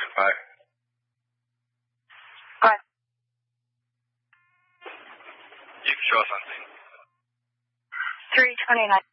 5. Hi. You can show us on scene. 329.